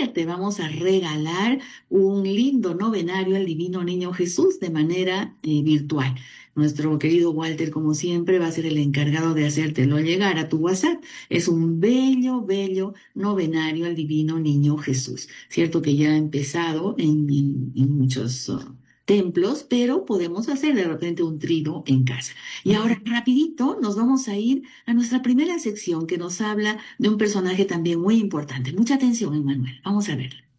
hacer? Te vamos a regalar un lindo novenario al Divino Niño Jesús de manera virtual. Nuestro querido Walter, como siempre, va a ser el encargado de hacértelo llegar a tu WhatsApp. Es un bello, bello novenario al Divino Niño Jesús. Cierto que ya ha empezado en muchos templos, pero podemos hacer de repente un trido en casa. Y ahora, rapidito, nos vamos a ir a nuestra primera sección que nos habla de un personaje también muy importante. Mucha atención, Emmanuel. Vamos a verla.